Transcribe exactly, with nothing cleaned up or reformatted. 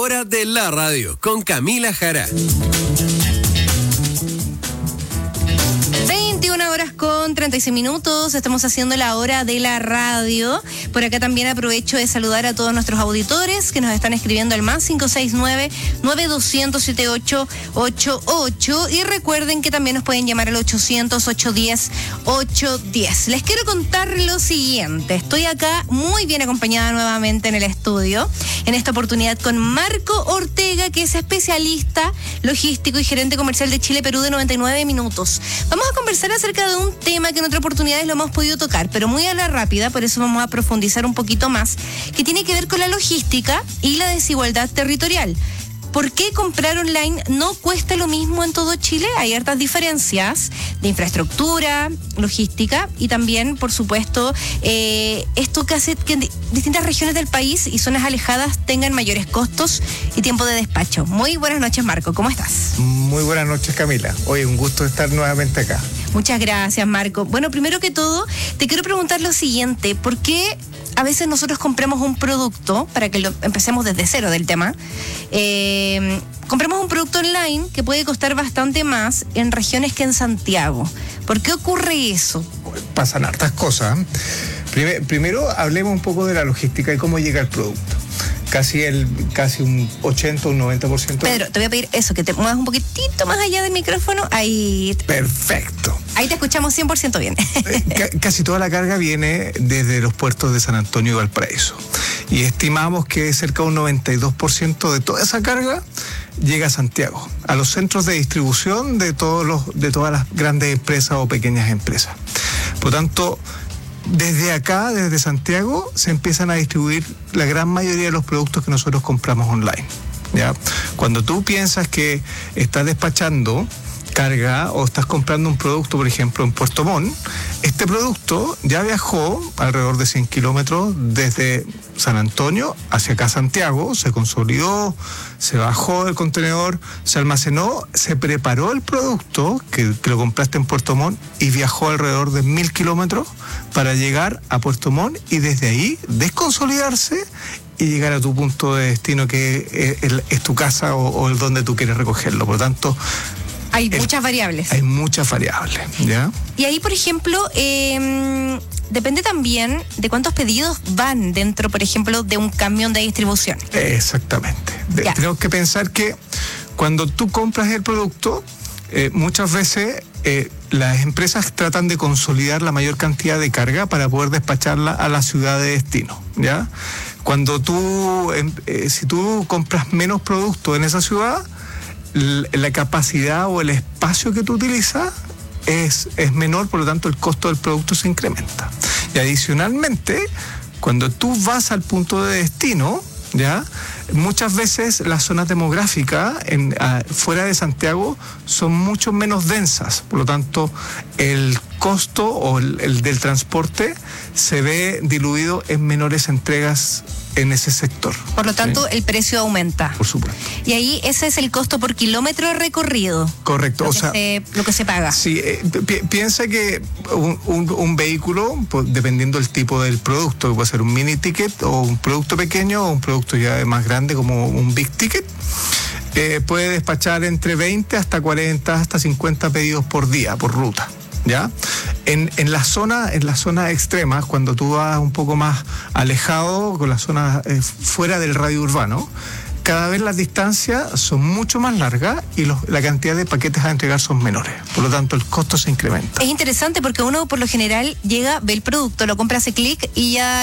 hora de la radio con Camila Jara. veintiuna horas con treinta y seis minutos, estamos haciendo la hora de la radio. Por acá también aprovecho de saludar a todos nuestros auditores que nos están escribiendo al más cinco seis nueve, nueve dos cero cero, siete ocho ocho ocho, y recuerden que también nos pueden llamar al ochocientos, ochocientos diez, ochocientos diez. Les quiero contar lo siguiente, estoy acá muy bien acompañada nuevamente en el estudio, en esta oportunidad con Marco Ortega, que es especialista logístico y gerente comercial de Chile Perú de noventa y nueve minutos. Vamos a conversar acerca de un tema que en otras oportunidades lo hemos podido tocar, pero muy a la rápida, por eso vamos a profundizar un poquito más, que tiene que ver con la logística y la desigualdad territorial. ¿Por qué comprar online no cuesta lo mismo en todo Chile? Hay hartas diferencias de infraestructura, logística y también, por supuesto, eh, esto que hace que en distintas regiones del país y zonas alejadas tengan mayores costos y tiempo de despacho. Muy buenas noches, Marco. ¿Cómo estás? Muy buenas noches, Camila. Oye, un gusto estar nuevamente acá. Muchas gracias, Marco. Bueno, primero que todo, te quiero preguntar lo siguiente. ¿Por qué a veces nosotros compramos un producto, para que lo empecemos desde cero del tema, eh, compramos un producto online que puede costar bastante más en regiones que en Santiago? ¿Por qué ocurre eso? Pasan hartas cosas. Primer, primero, hablemos un poco de la logística y cómo llega el producto. Casi el casi un ochenta o un noventa por ciento. Pedro, te voy a pedir eso, que te muevas un poquitito más allá del micrófono. Ahí. Perfecto. Ahí te escuchamos cien por ciento bien. C- casi toda la carga viene desde los puertos de San Antonio y Valparaíso. Y estimamos que cerca de un noventa y dos por ciento de toda esa carga llega a Santiago, a los centros de distribución de todos los, de todas las grandes empresas o pequeñas empresas. Por lo tanto, desde acá, desde Santiago, se empiezan a distribuir la gran mayoría de los productos que nosotros compramos online, ¿ya? Cuando tú piensas que estás despachando carga o estás comprando un producto, por ejemplo, en Puerto Montt, este producto ya viajó alrededor de cien kilómetros desde San Antonio hacia acá Santiago, se consolidó, se bajó del contenedor, se almacenó, se preparó el producto que, que lo compraste en Puerto Montt y viajó alrededor de mil kilómetros para llegar a Puerto Montt y desde ahí desconsolidarse y llegar a tu punto de destino, que es, es tu casa o, o el donde tú quieres recogerlo. Por lo tanto, hay el, muchas variables. Hay muchas variables, ¿ya? Y ahí, por ejemplo, eh, depende también de cuántos pedidos van dentro, por ejemplo, de un camión de distribución. Exactamente. De, tenemos que pensar que cuando tú compras el producto, eh, muchas veces eh, las empresas tratan de consolidar la mayor cantidad de carga para poder despacharla a la ciudad de destino, ¿ya? Cuando tú, eh, si tú compras menos producto en esa ciudad, la capacidad o el espacio que tú utilizas es, es menor, por lo tanto el costo del producto se incrementa. Y adicionalmente, cuando tú vas al punto de destino, ¿ya? Muchas veces las zonas demográficas en, uh, fuera de Santiago son mucho menos densas, por lo tanto el costo o el, el del transporte se ve diluido en menores entregas en ese sector. Por lo tanto, ¿sí? El precio aumenta. Por supuesto. Y ahí ese es el costo por kilómetro recorrido. Correcto. Lo, o que, sea, se, lo que se paga. Sí, eh, pi- piensa que un, un, un vehículo, pues, dependiendo del tipo del producto, que puede ser un mini ticket o un producto pequeño o un producto ya más grande como un big ticket, eh, puede despachar entre veinte hasta cuarenta hasta cincuenta pedidos por día, por ruta. ¿Ya? En, en la zona, en las zonas extremas, cuando tú vas un poco más alejado, con las zonas eh, fuera del radio urbano, cada vez las distancias son mucho más largas y los, la cantidad de paquetes a entregar son menores. Por lo tanto, el costo se incrementa. Es interesante porque uno, por lo general, llega, ve el producto, lo compra, hace clic y ya